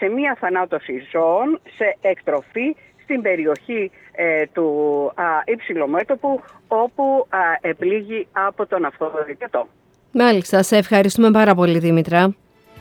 σε μία θανάτωση ζώων σε εκτροφή στην περιοχή του Υψηλομέτωπου, όπου επλήγει από τον αυτοδικατό. Μάλιστα, σε ευχαριστούμε πάρα πολύ, Δήμητρα.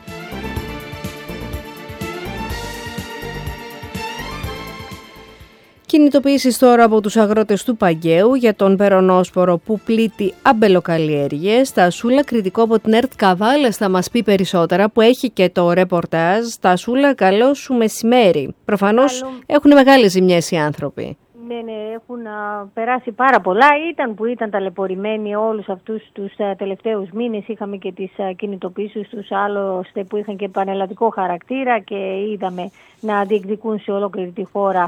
Κινητοποιήσεις τώρα από τους αγρότες του Παγκαίου για τον περονόσπορο που πλήττει αμπελοκαλλιέργειες. Τασούλα, κριτικό από την ΕΡΤ Καβάλας, θα μας πει περισσότερα, που έχει και το ρεπορτάζ. Τασούλα, καλό σου μεσημέρι. Προφανώς έχουν μεγάλες ζημιές οι άνθρωποι. Ναι, έχουν περάσει πάρα πολλά. Ήταν ταλαιπωρημένοι όλους αυτούς τους τελευταίους μήνες. Είχαμε και τις κινητοποιήσεις τους, άλλωστε, που είχαν και πανελλαδικό χαρακτήρα και είδαμε να διεκδικούν σε ολόκληρη τη χώρα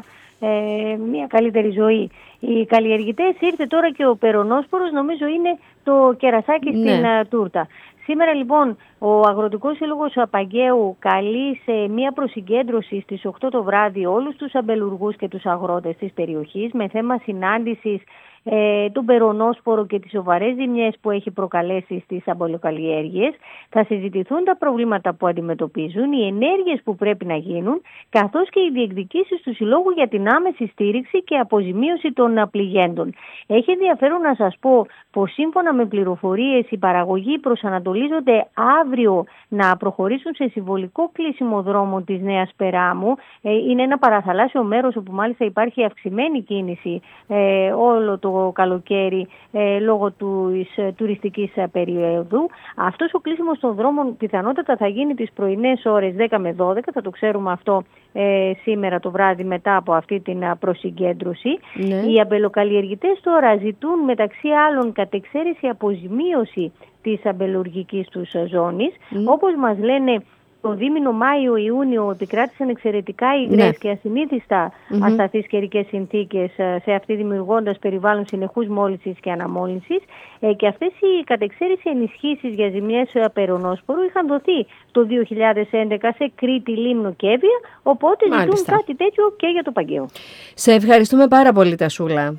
μια καλύτερη ζωή. Οι καλλιεργητές, ήρθε τώρα και ο περονόσπορος, νομίζω είναι το κερασάκι στην τούρτα. Σήμερα λοιπόν ο Αγροτικός Σύλλογος Παγκαίου καλεί σε μια προσυγκέντρωση στις 8 το βράδυ όλους τους αμπελουργούς και τους αγρότες της περιοχής με θέμα συνάντησης τον περονόσπορο και τις σοβαρές ζημιές που έχει προκαλέσει στις αμπελοκαλλιέργειες. Θα συζητηθούν τα προβλήματα που αντιμετωπίζουν, οι ενέργειες που πρέπει να γίνουν, καθώς και οι διεκδικήσεις του Συλλόγου για την άμεση στήριξη και αποζημίωση των πληγέντων. Έχει ενδιαφέρον να σας πω πως σύμφωνα με πληροφορίες οι παραγωγοί προσανατολίζονται αύριο να προχωρήσουν σε συμβολικό κλείσιμο δρόμων της Νέας Περάμου. Είναι ένα παραθαλάσσιο μέρος όπου μάλιστα υπάρχει αυξημένη κίνηση όλο το καλοκαίρι λόγω της τουριστικής περίοδου. Αυτός ο κλείσιμος των δρόμων πιθανότατα θα γίνει τις πρωινές ώρες 10 με 12, θα το ξέρουμε αυτό σήμερα το βράδυ μετά από αυτή την προσυγκέντρωση. Οι αμπελοκαλλιεργητές τώρα ζητούν μεταξύ άλλων κατεξαίρεση αποζημίωση της αμπελουργικής τους ζώνης. Όπως μας λένε, το δίμηνο Μάιο-Ιούνιο επικράτησαν εξαιρετικά υγρές και ασυνήθιστα ασταθείς καιρικές συνθήκες σε αυτή, δημιουργώντας περιβάλλον συνεχούς μόλυνσης και αναμόλυνσης, και αυτές οι κατεξαίρεση ενισχύσεις για ζημιές περονόσπορου είχαν δοθεί το 2011 σε Κρήτη, Λίμνο και Εύβοια, οπότε ζητούν κάτι τέτοιο και για το Παγκαίο. Σε ευχαριστούμε πάρα πολύ, Τασούλα.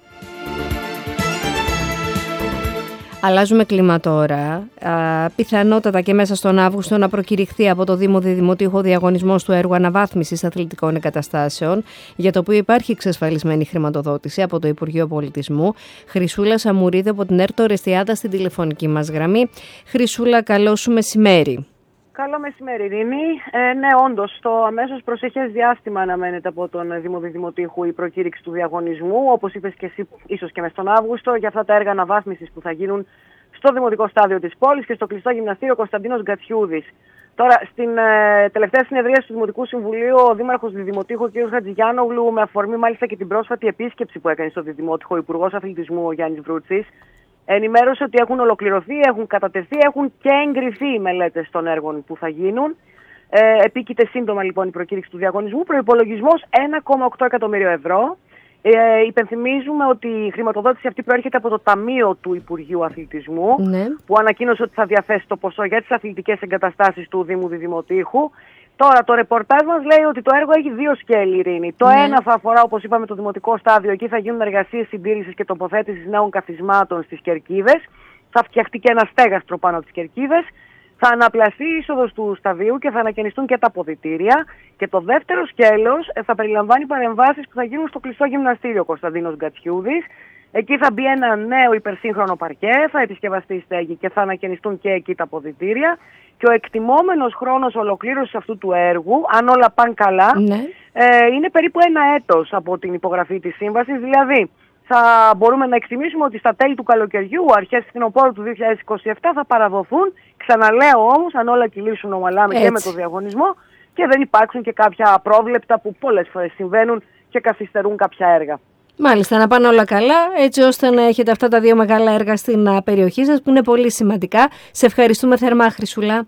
Αλλάζουμε κλίμα τώρα. Πιθανότατα και μέσα στον Αύγουστο να προκηρυχθεί από το Δήμο Διδημοτήχου διαγωνισμός του έργου αναβάθμισης αθλητικών εγκαταστάσεων, για το οποίο υπάρχει εξασφαλισμένη χρηματοδότηση από το Υπουργείο Πολιτισμού. Χρυσούλα Σαμουρίδη από την ΕΡΤ Ορεστιάδα στην τηλεφωνική μας γραμμή. Χρυσούλα, καλό σου μεσημέρι. Καλό μεσημέρι, Ειρήνη. Ναι, όντως, στο αμέσως προσεχές διάστημα αναμένεται από τον Δήμο Διδημοτήχου η προκήρυξη του διαγωνισμού, όπως είπες και εσύ, ίσως και μες τον Αύγουστο, για αυτά τα έργα αναβάθμισης που θα γίνουν στο Δημοτικό Στάδιο της πόλης και στο κλειστό γυμναστήριο Κωνσταντίνος Γκατσιούδης. Τώρα, στην τελευταία συνεδρίαση του Δημοτικού Συμβουλίου, ο Δήμαρχος Διδημοτήχου, κ. Χατζηγιάννογλου, με αφορμή μάλιστα και την πρόσφατη επίσκεψη που έκανε στο Διδημότυχο ο Υπουργός Αθλητισμού, ο Γιάννης Βρούτσης, ενημέρωσε ότι έχουν ολοκληρωθεί, έχουν κατατεθεί, έχουν και εγκριθεί οι μελέτες των έργων που θα γίνουν. Επίκειται σύντομα λοιπόν η προκήρυξη του διαγωνισμού. Προϋπολογισμός 1,8 εκατομμύριο ευρώ. Υπενθυμίζουμε ότι η χρηματοδότηση αυτή προέρχεται από το Ταμείο του Υπουργείου Αθλητισμού, που ανακοίνωσε ότι θα διαθέσει το ποσό για τις αθλητικές εγκαταστάσεις του Δήμου Διδημοτήχου. Τώρα, το ρεπορτάζ μας λέει ότι το έργο έχει δύο σκέλη, Ειρήνη. Το ένα θα αφορά, όπως είπαμε, το δημοτικό στάδιο. Εκεί θα γίνουν εργασίες συντήρησης και τοποθέτησης νέων καθισμάτων στις κερκίδες. Θα φτιαχτεί και ένα στέγαστρο πάνω από τις κερκίδες. Θα αναπλαστεί η είσοδος του σταδίου και θα ανακαινιστούν και τα αποδυτήρια. Και το δεύτερο σκέλος θα περιλαμβάνει παρεμβάσεις που θα γίνουν στο κλειστό γυμναστήριο Κωνσταντίνος Γκατσιούδης. Εκεί θα μπει ένα νέο υπερσύγχρονο παρκέ, θα επισκευαστεί η στέγη και θα ανακαινιστούν και εκεί τα αποδυτήρια. Και ο εκτιμόμενος χρόνος ολοκλήρωσης αυτού του έργου, αν όλα πάνε καλά, είναι περίπου 1 έτος από την υπογραφή της σύμβασης. Δηλαδή, θα μπορούμε να εκτιμήσουμε ότι στα τέλη του καλοκαιριού, αρχές φθινοπόρου του 2027, θα παραδοθούν. Ξαναλέω όμως, αν όλα κυλήσουν ομαλά και με το διαγωνισμό και δεν υπάρξουν και κάποια απρόβλεπτα που πολλές φορές συμβαίνουν και καθυστερούν κάποια έργα. Μάλιστα, να πάνε όλα καλά, έτσι ώστε να έχετε αυτά τα δύο μεγάλα έργα στην περιοχή σας που είναι πολύ σημαντικά. Σε ευχαριστούμε θερμά, Χρυσούλα.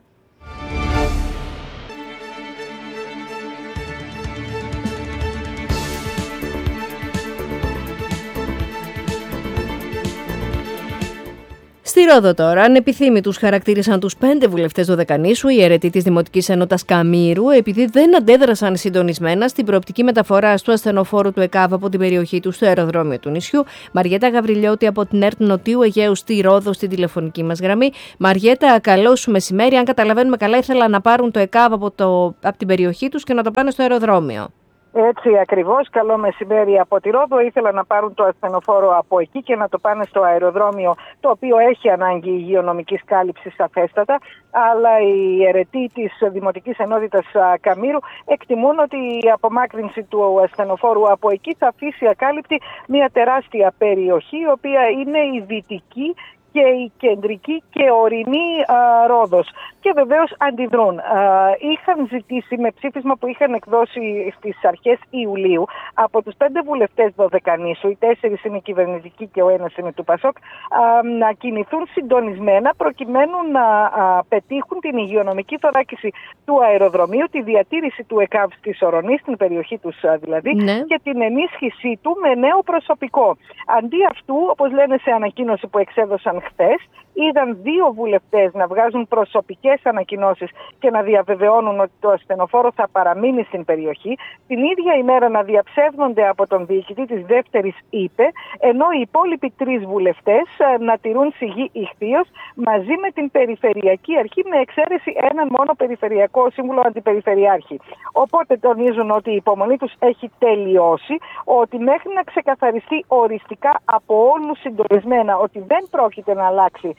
Στη Ρόδο τώρα, ανεπιθύμητους χαρακτήρισαν τους 5 βουλευτές Δωδεκανήσου, οι αιρετοί της Δημοτικής Ενότητας Καμήρου, επειδή δεν αντέδρασαν συντονισμένα στην προοπτική μεταφορά του ασθενοφόρου του ΕΚΑΒ από την περιοχή του στο αεροδρόμιο του νησιού. Μαριέτα Γαβριλιώτη από την ΕΡΤ Νοτιού Αιγαίου στη Ρόδο, στην τηλεφωνική μας γραμμή. Μαριέτα, καλό σου μεσημέρι. Αν καταλαβαίνουμε καλά, ήθελαν να πάρουν το ΕΚΑΒ από την περιοχή τους και να το πάνε στο αεροδρόμιο. Έτσι ακριβώς, καλό μεσημέρι από τη Ρόδο. Ήθελαν να πάρουν το ασθενοφόρο από εκεί και να το πάνε στο αεροδρόμιο, το οποίο έχει ανάγκη υγειονομικής κάλυψης σαφέστατα, αλλά οι αιρετοί της Δημοτικής Ενότητας Καμήρου εκτιμούν ότι η απομάκρυνση του ασθενοφόρου από εκεί θα αφήσει ακάλυπτη μια τεράστια περιοχή, η οποία είναι η δυτική και η κεντρική και ορεινή Ρόδος. Και βεβαίως αντιδρούν. Είχαν ζητήσει με ψήφισμα που είχαν εκδώσει στις αρχές Ιουλίου από τους 5 βουλευτές Δωδεκανήσου, οι 4 είναι κυβερνητικοί και ο 1 είναι του ΠΑΣΟΚ, να κινηθούν συντονισμένα προκειμένου να πετύχουν την υγειονομική θωράκιση του αεροδρομίου, τη διατήρηση του ΕΚΑΒ στη Ορονή, στην περιοχή τους δηλαδή, και την ενίσχυσή του με νέο προσωπικό. Αντί αυτού, όπως λένε σε ανακοίνωση που εξέδωσαν χθες, είδαν 2 βουλευτές να βγάζουν προσωπικές ανακοινώσεις και να διαβεβαιώνουν ότι το ασθενοφόρο θα παραμείνει στην περιοχή, την ίδια ημέρα να διαψεύδονται από τον διοικητή της δεύτερης ΥΠΕ, ενώ οι υπόλοιποι 3 βουλευτές να τηρούν σιγή ηχθείως μαζί με την Περιφερειακή Αρχή, με εξαίρεση έναν μόνο Περιφερειακό Σύμβουλο Αντιπεριφερειάρχη. Οπότε τονίζουν ότι η υπομονή τους έχει τελειώσει, ότι μέχρι να ξεκαθαριστεί οριστικά από όλους συντονισμένα ότι δεν πρόκειται να αλλάξει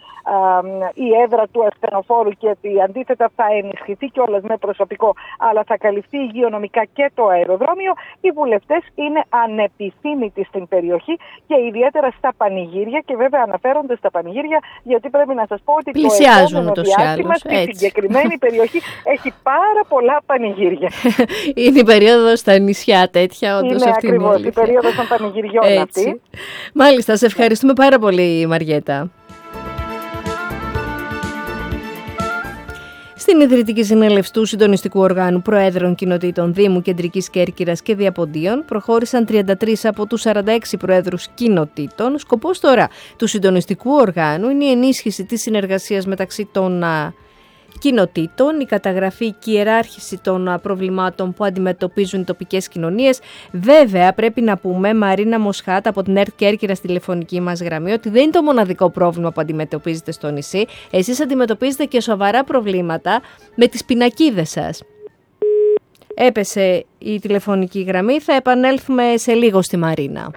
η έδρα του ασθενοφόρου και ότι αντίθετα θα ενισχυθεί κιόλας με προσωπικό, αλλά θα καλυφθεί υγειονομικά και το αεροδρόμιο, οι βουλευτές είναι ανεπιθύμητοι στην περιοχή και ιδιαίτερα στα πανηγύρια, και βέβαια αναφέρονται στα πανηγύρια γιατί πρέπει να σας πω ότι πλησιάζουν το επόμενο διάστημα στη συγκεκριμένη περιοχή έχει πάρα πολλά πανηγύρια. Είναι η περίοδος στα νησιά τέτοια, όντως είναι αυτή ακριβώς είναι η περίοδος των πανηγυριών αυτή. Μάλιστα, σε ευχαριστούμε πάρα πολύ, Μαριέτα. Στην ιδρυτική συνέλευση του Συντονιστικού Οργάνου Προέδρων Κοινοτήτων Δήμου Κεντρικής Κέρκυρας και Διαποντίων προχώρησαν 33 από τους 46 προέδρους κοινοτήτων. Σκοπός τώρα του Συντονιστικού Οργάνου είναι η ενίσχυση της συνεργασίας μεταξύ των κοινοτήτων, η καταγραφή και η ιεράρχηση των προβλημάτων που αντιμετωπίζουν οι τοπικές κοινωνίες. Βέβαια, πρέπει να πούμε, Μαρίνα Μοσχάτ από την ΕΡΤ Κέρκυρα στη τηλεφωνική μας γραμμή, ότι δεν είναι το μοναδικό πρόβλημα που αντιμετωπίζετε στο νησί. Εσείς αντιμετωπίζετε και σοβαρά προβλήματα με τις πινακίδες σας. Έπεσε η τηλεφωνική γραμμή, θα επανέλθουμε σε λίγο στη Μαρίνα.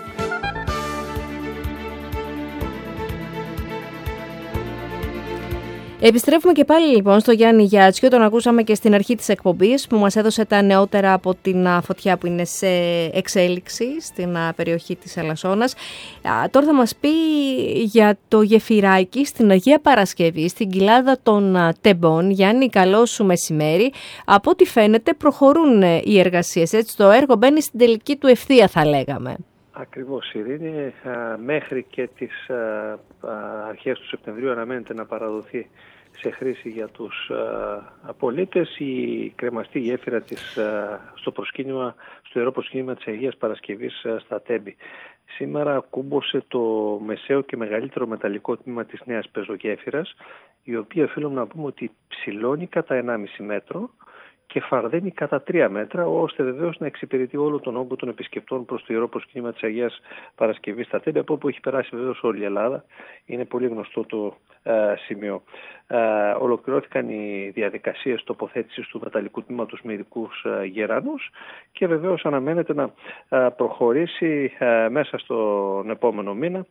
Επιστρέφουμε και πάλι λοιπόν στο Γιάννη Γιάτσιο, τον ακούσαμε και στην αρχή της εκπομπής που μας έδωσε τα νεότερα από την φωτιά που είναι σε εξέλιξη στην περιοχή της Αλασσόνας. Τώρα θα μας πει για το γεφυράκι στην Αγία Παρασκευή, στην κοιλάδα των Τεμπών. Γιάννη, καλό σου μεσημέρι. Από ό,τι φαίνεται προχωρούν οι εργασίες, έτσι, το έργο μπαίνει στην τελική του ευθεία, θα λέγαμε. Ακριβώς, Ειρήνη. Μέχρι και τις αρχές του Σεπτεμβρίου αναμένεται να παραδοθεί σε χρήση για τους πολίτες η κρεμαστή γέφυρα στο ιερό προσκύνημα της Αγίας Παρασκευής στα Τέμπη. Σήμερα κούμπωσε το μεσαίο και μεγαλύτερο μεταλλικό τμήμα της νέας πεζογέφυρας, η οποία οφείλουμε να πούμε ότι ψηλώνει κατά 1,5 μέτρο και φαρδένει κατά 3 μέτρα, ώστε βεβαίως να εξυπηρετεί όλο τον όγκο των επισκεπτών προς το ιερό προσκύνημα της Αγίας Παρασκευής στα Τέμπη, από όπου έχει περάσει βεβαίως όλη η Ελλάδα. Είναι πολύ γνωστό το σημείο. Ολοκληρώθηκαν οι διαδικασίες τοποθέτησης του μεταλλικού τμήματος με ειδικούς γερανούς και βεβαίως αναμένεται να προχωρήσει μέσα στον επόμενο μήνα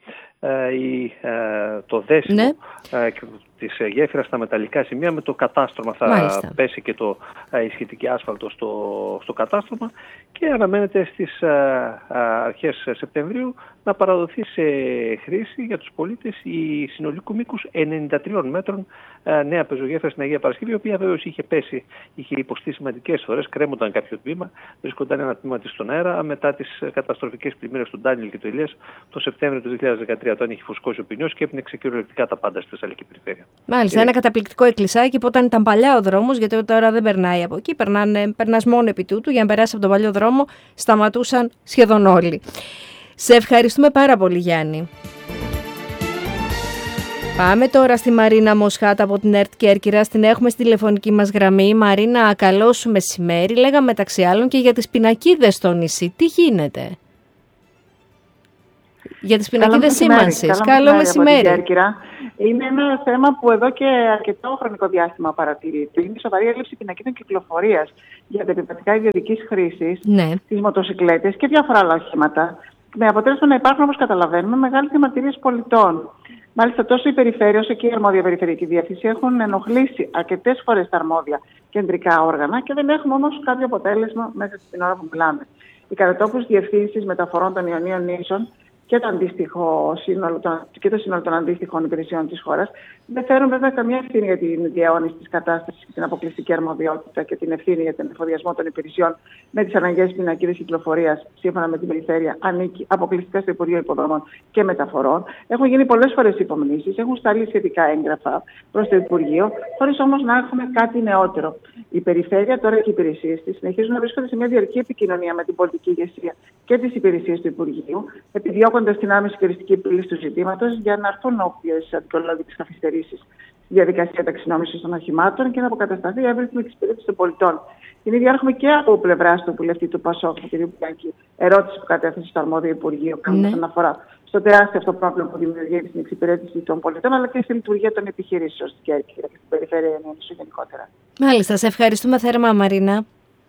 το δέσιμο της γέφυρας στα μεταλλικά σημεία με το κατάστρωμα. Θα πέσει και η σχετική άσφαλτο στο κατάστρωμα και αναμένεται στις αρχές Σεπτεμβρίου να παραδοθεί σε χρήση για τους πολίτες η συνολικού μήκους 93 μέτρων νέα πεζογέφυρα στην Αγία Παρασκευή, η οποία βέβαιως είχε υποστεί σημαντικές φορές, κρέμονταν κάποιο τμήμα, βρίσκονταν ένα τμήμα της στον αέρα μετά τις καταστροφικές πλημμύρες του Ντάνιελ και του Ηλίας το Σεπτέμβριο του 2013, όταν είχε φουσκώσει ο ποινιός και έπνιξε κυριολεκτικά τα πάντα στη Θεσσαλική περιφέρεια. Μάλιστα, ένα καταπληκτικό εκκλησάκι που όταν ήταν παλιά ο δρόμος, γιατί τώρα δεν περνάει από εκεί, περνάς μόνο επί τούτου, για να περάσει από τον παλιό δρόμο σταματούσαν σχεδόν όλοι. Σε ευχαριστούμε πάρα πολύ, Γιάννη. Πάμε τώρα στη Μαρίνα Μοσχάτ από την ΕΡΤ Κέρκυρας. Την έχουμε στη τηλεφωνική μας γραμμή. Μαρίνα, καλό σου μεσημέρι. Λέγαμε μεταξύ άλλων και για τις πινακίδες στο νησί. Τι γίνεται? Για τις πινακίδες σήμανσης. Καλό μεσημέρι. Είναι ένα θέμα που εδώ και αρκετό χρονικό διάστημα παρατηρείται. Είναι σοβαρή έλλειψη πινακίδων κυκλοφορίας για τα επιβατικά ιδιωτικής χρήσης, τις μοτοσικλέτες και διάφορα άλλα οχήματα. Με αποτέλεσμα να υπάρχουν, όπως καταλαβαίνουμε, μεγάλες διαμαρτυρίες πολιτών. Μάλιστα, τόσο η Περιφέρεια όσο και η αρμόδια Περιφερειακή Διεύθυνση έχουν ενοχλήσει αρκετές φορές τα αρμόδια κεντρικά όργανα και δεν έχουμε όμως κάποιο αποτέλεσμα μέχρι την ώρα που μιλάμε. Οι κατατόπους διευθύνσεις μεταφορών των Ιωνίων νήσων και το σύνολο των αντίστοιχων υπηρεσιών της χώρας δεν φέρουν βέβαια καμία ευθύνη για την διαώνιση της κατάστασης και την αποκλειστική αρμοδιότητα και την ευθύνη για τον εφοδιασμό των υπηρεσιών με τις αναγκαίες πινακίδες κυκλοφορίας, σύμφωνα με την Περιφέρεια, ανήκει αποκλειστικά στο Υπουργείο Υποδομών και Μεταφορών. Έχουν γίνει πολλές φορές υπομνήσεις, έχουν σταλεί σχετικά έγγραφα προς το Υπουργείο, χωρίς όμως να έχουμε κάτι νεότερο. Η Περιφέρεια τώρα και οι υπηρεσίες της συνεχίζουν να βρίσκονται σε μια διαρκή επικοινωνία με την πολιτική ηγεσία και τις υπηρεσίες του Υπουργείου, επιδιώκοντας την άμεση και οριστική επίλυση του ζητήματος για να έρθουν όποιες αδικαιολόγητες καθυστερήσεις στη διαδικασία ταξινόμησης των οχημάτων και να αποκατασταθεί η εύρυθμη εξυπηρέτηση των πολιτών. Την ίδια έχουμε και από πλευράς του βουλευτή του ΠΑΣΟΚ, του κ. Μπουλάκη, ερώτηση που κατέθεσε στο αρμόδιο Υπουργείο, κάνοντας αναφορά στο τεράστιο αυτό πρόβλημα που δημιουργεί στην εξυπηρέτηση των πολιτών, αλλά και στη λειτουργία των επιχειρήσεων στην Κέρκυρα και στην περιφέρεια Ιωνίου γενικότερα. Μάλιστα, σε ευχαριστούμε θερμά, Μαρίνα.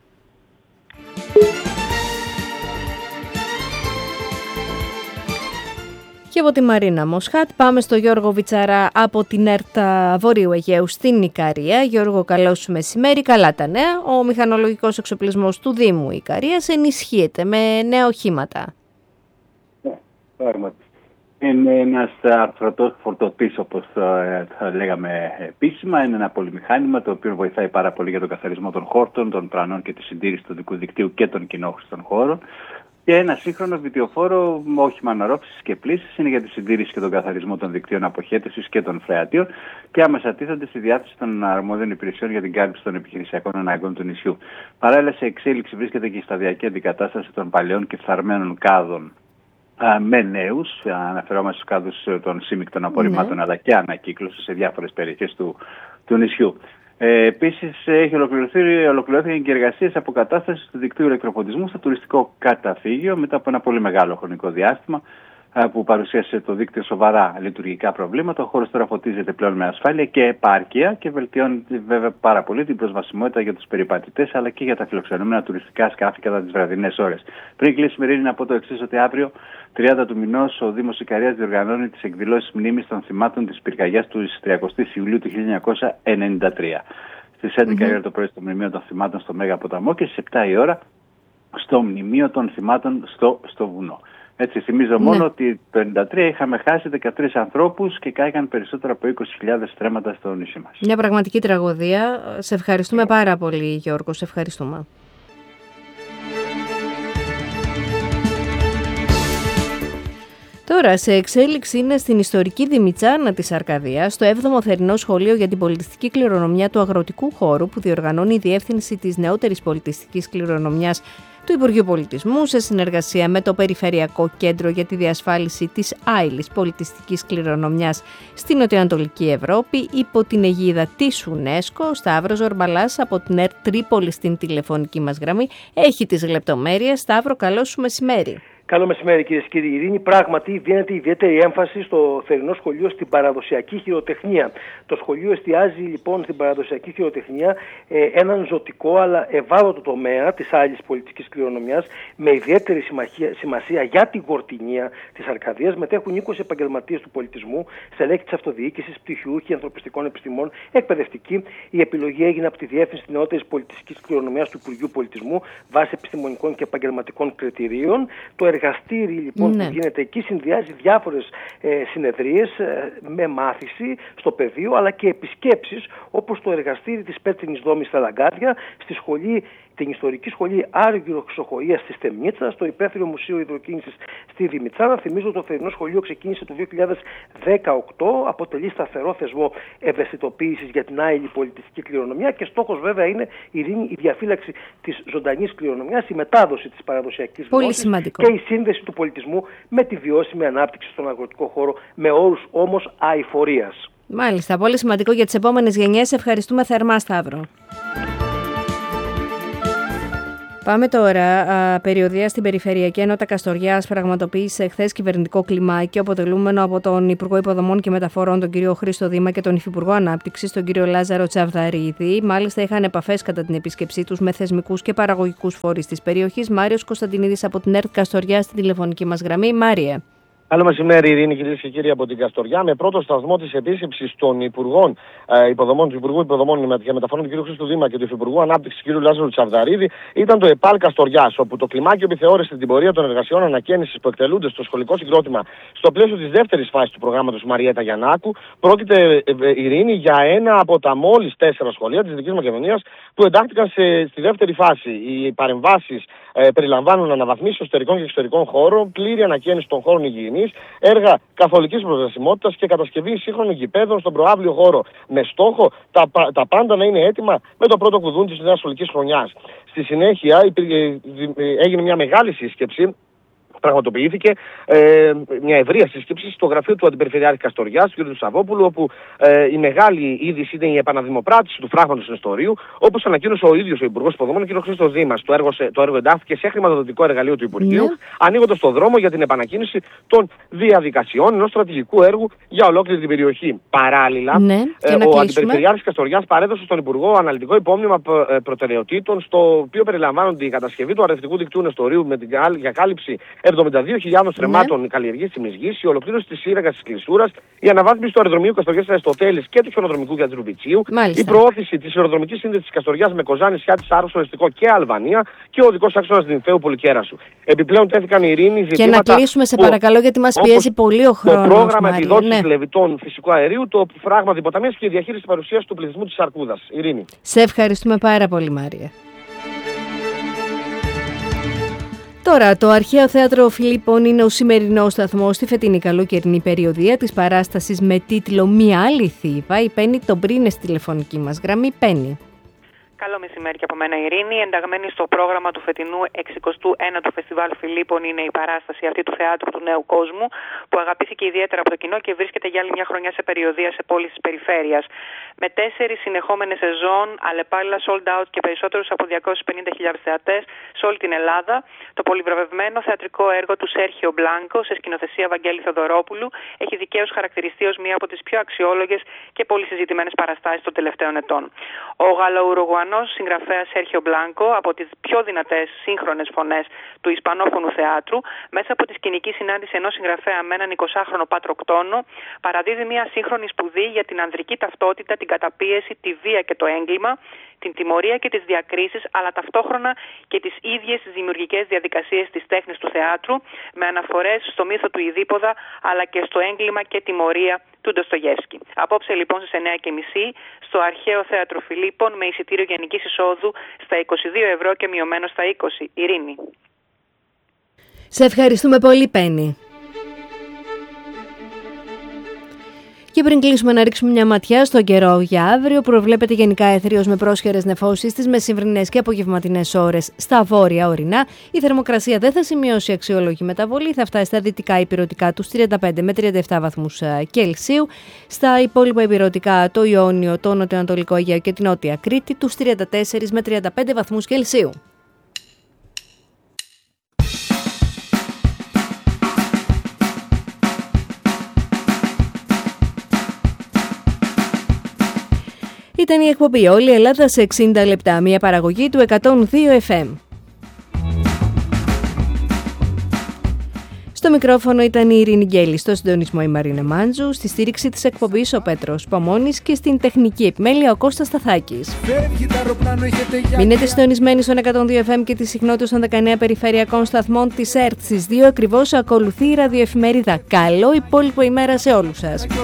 Και από τη Μαρίνα Μοσχάτ πάμε στο Γιώργο Βιτσαρά από την ΕΡΤ Βορείου Αιγαίου στην Ικαρία. Γιώργο, καλό σου μεσημέρι. Καλά τα νέα. Ο μηχανολογικός εξοπλισμός του Δήμου Ικαρίας ενισχύεται με νέα οχήματα. Ναι, πράγματι. Είναι ένας αρθρωτός φορτωτής, όπως θα λέγαμε επίσημα. Είναι ένα πολυμηχάνημα το οποίο βοηθάει πάρα πολύ για τον καθαρισμό των χόρτων, των πλανών και τη συντήρηση του δικού δικτύου και των κοινόχρηστων χώρων. Και ένα σύγχρονο βιτιοφόρο όχημα αναρρόφησης και πλύσης είναι για τη συντήρηση και τον καθαρισμό των δικτύων αποχέτευσης και των φρεατίων και άμεσα τίθενται στη διάθεση των αρμόδιων υπηρεσιών για την κάλυψη των επιχειρησιακών αναγκών του νησιού. Παράλληλα, σε εξέλιξη βρίσκεται και η σταδιακή αντικατάσταση των παλαιών και φθαρμένων κάδων με νέους, αναφερόμαστε στους κάδους των σύμμικτων απορριμμάτων αλλά και ανακύκλωση σε διάφορες περιοχές του νησιού. Επίσης, ολοκληρώθηκαν και εργασίες αποκατάστασης του δικτύου ηλεκτροφωτισμού στο τουριστικό καταφύγιο μετά από ένα πολύ μεγάλο χρονικό διάστημα που παρουσίασε το δίκτυο σοβαρά λειτουργικά προβλήματα. Ο χώρος τώρα φωτίζεται πλέον με ασφάλεια και επάρκεια και βελτιώνει βέβαια πάρα πολύ την προσβασιμότητα για τους περιπατητές αλλά και για τα φιλοξενούμενα τουριστικά σκάφη κατά τις βραδινές ώρες. Πριν κλείσει η να πω το εξής, ότι αύριο 30 του μηνός ο Δήμος Ικαρίας διοργανώνει τις εκδηλώσεις μνήμης των θυμάτων της πυρκαγιάς του 30 Ιουλίου του 1993. Στις 11 η ώρα το πρωί στο Μνημείο των Θυμάτων στο Μέγα Ποταμό και στις 7 η ώρα στο Μνημείο των Θυμάτων στο Βουνό. Έτσι, θυμίζω μόνο ότι το 1993 είχαμε χάσει 13 ανθρώπους και κάηκαν περισσότερα από 20.000 στρέμματα στο νησί μας. Μια πραγματική τραγωδία. Σε ευχαριστούμε πάρα πολύ, Γιώργο. Σε ευχαριστούμε. Τώρα, σε εξέλιξη είναι στην ιστορική Δημητσάνα της Αρκαδίας, στο 7ο Θερινό Σχολείο για την Πολιτιστική Κληρονομιά του Αγροτικού Χώρου, που διοργανώνει η Διεύθυνση της Νεότερης Πολιτιστικής Κληρονομιάς του Υπουργείου Πολιτισμού, σε συνεργασία με το Περιφερειακό Κέντρο για τη Διασφάλιση της άειλης πολιτιστικής κληρονομιάς στην Νοτιοανατολική Ευρώπη, υπό την αιγίδα της UNESCO. Ο Σταύρος Ζορμπαλάς από την ΕΡΤ Τρίπολη στην τηλεφωνική μας γραμμή έχει τις λεπτομέρειες. Σταύρο, καλό σου μεσημέρι. Καλό μεσημέρι, κυρίες και κύριοι. Ειρήνη, πράγματι δίνεται ιδιαίτερη έμφαση στο θερινό σχολείο στην παραδοσιακή χειροτεχνία. Το σχολείο εστιάζει λοιπόν στην παραδοσιακή χειροτεχνία έναν ζωτικό αλλά ευάλωτο τομέα της άειλης πολιτικής κληρονομιάς, με ιδιαίτερη σημασία για την γορτινία της Αρκαδίας. Μετέχουν 20 επαγγελματίες του πολιτισμού, στελέχη της αυτοδιοίκησης, πτυχιούχοι ανθρωπιστικών επιστημών, εκπαιδευτικοί. Η επιλογή έγινε από τη Διεύθυνση της Νεότερης Πολιτιστικής Κληρονομιάς του Υπουργείου Πολιτισμού βάσει επιστημονικών και επαγγελματικών κριτηρίων. Το εργαστήρι λοιπόν που γίνεται εκεί συνδυάζει διάφορες συνεδρίες με μάθηση στο πεδίο αλλά και επισκέψεις, όπως το εργαστήρι της Πέτρινης Δόμης στα Λαγκάδια, στη σχολή την ιστορική σχολή Άργυρο-Ξοχοΐας στη Στεμνίτσα, στο υπαίθριο Μουσείο Υδροκίνησης στη Δημητσάνα. Θυμίζω το θερινό σχολείο ξεκίνησε το 2018, αποτελεί σταθερό θεσμό ευαισθητοποίησης για την άειλη πολιτιστική κληρονομιά και στόχος βέβαια είναι η διαφύλαξη της ζωντανής κληρονομιάς, η μετάδοση της παραδοσιακής γνώσης και η σύνδεση του πολιτισμού με τη βιώσιμη ανάπτυξη στον αγροτικό χώρο, με όρους όμως αειφορίας. Μάλιστα, πολύ σημαντικό για τις επόμενες γενιές. Ευχαριστούμε θερμά, Σταύρο. Πάμε τώρα. Περιοδεία στην Περιφερειακή Ενότητα Καστοριάς πραγματοποίησε εχθές κυβερνητικό κλιμάκιο αποτελούμενο από τον Υπουργό Υποδομών και Μεταφορών, τον κύριο Χρήστο Δήμα, και τον Υφυπουργό Ανάπτυξης, τον κύριο Λάζαρο Τσαβδαρίδη. Μάλιστα, είχαν επαφές κατά την επίσκεψή τους με θεσμικούς και παραγωγικούς φορείς της περιοχής. Μάριος Κωνσταντινίδης από την ΕΡΤ Καστοριά στην τηλεφωνική μας γραμμή. Μάριε. Καλό μεσημέρι, Ειρήνη, κυρίες και κύριοι, από την Καστοριά. Με πρώτο σταθμό της επίσκεψης των Υπουργών Υποδομών, του Υπουργού Υποδομών και Μεταφορών, του κ. Χρήστου Δήμα, και του Υφυπουργού Ανάπτυξης, κ. Λάζαρου Τσαβδαρίδη, ήταν το ΕΠΑΛ Καστοριάς, όπου το κλιμάκιο επιθεώρησε την πορεία των εργασιών ανακαίνησης που εκτελούνται στο σχολικό συγκρότημα στο πλαίσιο της δεύτερης φάσης του προγράμματος Μαριέτα Γιαννάκου. Πρόκειται, Ειρήνη, για ένα από τα μόλις 4 σχολεία της Δυτικής Μακεδονίας που εντάχθηκαν στη δεύτερη φάση. Οι παρεμβάσεις περιλαμβάνουν αναβαθμίσεις εσωτερικών και εξωτερικών χώρων, πλήρη ανακαίνιση των χώρων υγιεινής, έργα καθολικής προσβασιμότητας και κατασκευή σύγχρονων γηπέδων στον προαύλιο χώρο, με στόχο τα πάντα να είναι έτοιμα με το πρώτο κουδούνι της νέας σχολικής χρονιάς. Στη συνέχεια έγινε μια μεγάλη σύσκεψη. Πραγματοποιήθηκε μια ευρεία σύσκεψη στο γραφείο του Αντιπεριφερειάρχη Καστοριάς, του κ. Σαββόπουλου, όπου η μεγάλη είδηση είναι η επαναδημοπράτηση του φράγματος Νεστορίου, όπως ανακοίνωσε ο ίδιος ο Υπουργός Υποδομών, ο κ. Χρήστος Δήμας. Το έργο εντάχθηκε σε χρηματοδοτικό εργαλείο του Υπουργείου, ανοίγοντας το δρόμο για την επανακίνηση των διαδικασιών ενός στρατηγικού έργου για ολόκληρη την περιοχή. Παράλληλα, ο Αντιπεριφερειάρχης Καστοριάς παρέδωσε στον Υπουργό αναλυτικό υπόμνημα προτεραιοτήτων, στο οποίο περιλαμβάνονται η κατασκευή του αρρευτικού δικτύου Νεστορίου για κάλυψη 72.000 στρεμμάτων καλλιεργήσιμης γης, η ολοκλήρωση της σύραγγας της Κλεισούρας, η αναβάθμιση του αεροδρομίου Καστοριάς Αριστοτέλης και του χιονοδρομικού Γιατρού Βιτσίου, η προώθηση της αεροδρομικής σύνδεσης της Καστοριάς με Κοζάνη, Σιάτης, Άρρωσο, Εστικό και Αλβανία και ο οδικός άξονας Νυμφαίου Πολυκέρασου. Επιπλέον τέθηκαν, Ειρήνη, ζητήματα. Και να κλείσουμε, σε παρακαλώ, γιατί μας πιέζει πολύ ο χρόνος. Το πρόγραμμα επιδότησης λεβιτών φυσικού αερίου, το φράγμα διποταμίας και η διαχείριση της παρουσίας του πληθυσμού της Αρκούδας. Ειρήνη. Σε ευχαριστούμε πάρα πολύ, Μάρια. Τώρα, το Αρχαίο Θέατρο Φιλίππων είναι ο σημερινός σταθμός στη φετινή καλοκαιρινή περιοδεία της παράστασης με τίτλο «Μια άλλη Θήβα». Η Πέννη τον πρίνε στη τηλεφωνική μας γραμμή. Πέννη. Καλό μεσημέρι και από μένα, Ειρήνη. Ενταγμένη στο πρόγραμμα του φετινού 69ου Φεστιβάλ Φιλίππων είναι η παράσταση αυτή του Θεάτρου του Νέου Κόσμου, που αγαπήθηκε ιδιαίτερα από το κοινό και βρίσκεται για άλλη μια χρονιά σε περιοδεία σε πόλεις της περιφέρειας. Με 4 συνεχόμενες σεζόν, αλλεπάλληλα sold out και περισσότερους από 250.000 θεατές σε όλη την Ελλάδα, το πολυβραβευμένο θεατρικό έργο του Σέρχιο Μπλάνκο, σε σκηνοθεσία Βαγγέλη Θεοδωρόπουλου, έχει δικαίως χαρακτηριστεί ως μία από τις πιο αξιόλογες και πολύ συζητημένες παραστάσεις των τελευταίων ετών. Ο Γαλλο-Ουρουγουανός συγγραφέας Σέρχιο Μπλάνκο, από τις πιο δυνατές σύγχρονες φωνές του ισπανόφωνου θεάτρου, μέσα από τη σκηνική συνάντηση ενός συγγραφέα με έναν 20χρονο πατροκτόνο, παραδίδει μια σύγχρονη σπουδή για την ανδρική ταυτότητα, την καταπίεση, τη βία και το έγκλημα, την τιμωρία και τις διακρίσεις, αλλά ταυτόχρονα και τις ίδιες τις δημιουργικές διαδικασίες της τέχνης του θεάτρου, με αναφορές στο μύθο του Ιδίπποδα, αλλά και στο έγκλημα και τιμωρία του Ντοστογεύσκη. Απόψε λοιπόν στις 9:30 στο Αρχαίο Θέατρο Φιλίππων, με εισιτήριο γενικής εισόδου στα 22 ευρώ και μειωμένο στα 20. Ειρήνη. Σε ευχαριστούμε πολύ, Πέννη. Και πριν κλείσουμε, να ρίξουμε μια ματιά στον καιρό για αύριο. Προβλέπεται γενικά έθριος με πρόσχερες νεφώσεις στις μεσημβρινές και απογευματινές ώρες στα βόρεια ορεινά. Η θερμοκρασία δεν θα σημειώσει αξιόλογη μεταβολή, θα φτάσει στα δυτικά ηπειρωτικά τους 35 με 37 βαθμούς Κελσίου. Στα υπόλοιπα ηπειρωτικά, το Ιόνιο, το Νοτιοανατολικό Αιγαίο και την Νότια Κρήτη, τους 34 με 35 βαθμούς Κελσίου. Ήταν η εκπομπή «Όλη η Ελλάδα σε 60 λεπτά», μια παραγωγή του 102 FM. Στο μικρόφωνο ήταν η Ειρήνη Γκέλη, στο συντονισμό η Μαρίνα Μάντζου, στη στήριξη της εκπομπής ο Πέτρος Παμώνης και στην τεχνική επιμέλεια ο Κώστας Σταθάκης. Μείνετε συντονισμένοι στον 102 FM και τις συχνότητες των 19 περιφερειακών σταθμών της ΕΡΤ. Στις 2 ακριβώς ακολουθεί η ραδιοεφημερίδα. Καλό υπόλοιπο ημέρα σε όλους σας.